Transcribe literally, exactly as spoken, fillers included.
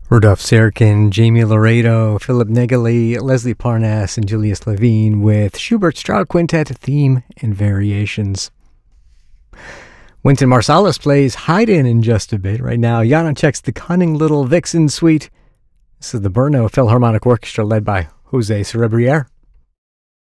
Rudolph Serkin, Jamie Laredo, Philip Negeli, Leslie Parnass, and Julius Levine with Schubert's Stroud Quintet Theme and Variations. Wynton Marsalis plays Haydn in just a bit. Right now, Janacek's The Cunning Little Vixen Suite. This is the Brno Philharmonic Orchestra led by Jose Cerebriere.